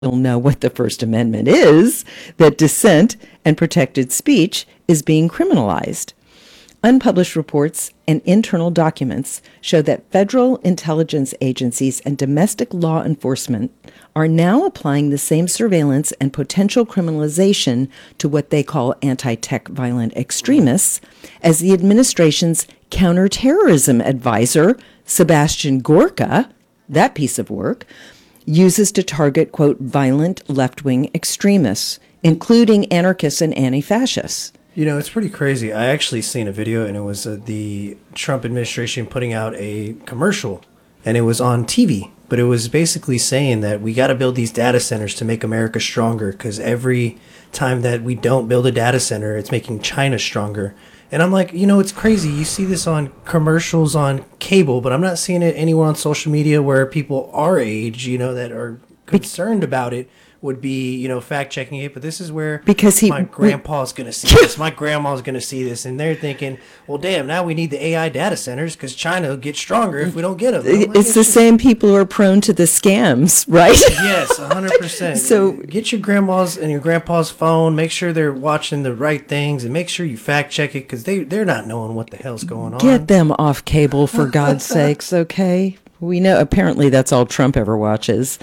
You'll know what the First Amendment is, that dissent and protected speech is being criminalized. Unpublished reports and internal documents show that federal intelligence agencies and domestic law enforcement are now applying the same surveillance and potential criminalization to what they call anti-tech violent extremists as the administration's counterterrorism advisor, Sebastian Gorka, that piece of work, uses to target, quote, violent left-wing extremists, including anarchists and anti-fascists. You know, it's pretty crazy. I actually seen a video, and it was the Trump administration putting out a commercial, and it was on TV. But it was basically saying that we got to build these data centers to make America stronger, because every time that we don't build a data center, it's making China stronger. And I'm like, you know, it's crazy. You see this on commercials on cable, but I'm not seeing it anywhere on social media where people our age, you know, that are concerned about it would be, you know, fact checking it. But this is where my grandpa's going to see this. My grandma's going to see this. And they're thinking, well, damn, now we need the AI data centers because China will get stronger if we don't get them. Like, it's the same people who are prone to the scams, right? Yes, 100%. So get your grandma's and your grandpa's phone. Make sure they're watching the right things and make sure you fact check it because they're not knowing what the hell's going on. Get them off cable, for God's sakes, okay? We know apparently that's all Trump ever watches.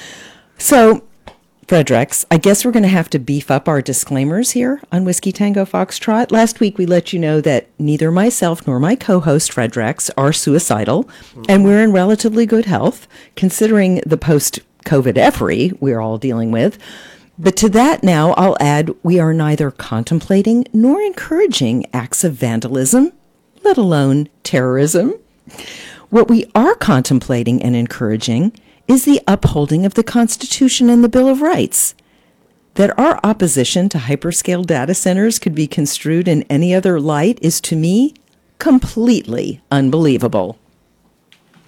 So, Fredericks, I guess we're going to have to beef up our disclaimers here on Whiskey Tango Foxtrot. Last week, we let you know that neither myself nor my co-host, Fredericks, are suicidal, and we're in relatively good health, considering the post-COVID effery we're all dealing with. But to that now, I'll add, we are neither contemplating nor encouraging acts of vandalism, let alone terrorism. What we are contemplating and encouraging is the upholding of the Constitution and the Bill of Rights. That our opposition to hyperscale data centers could be construed in any other light is, to me, completely unbelievable.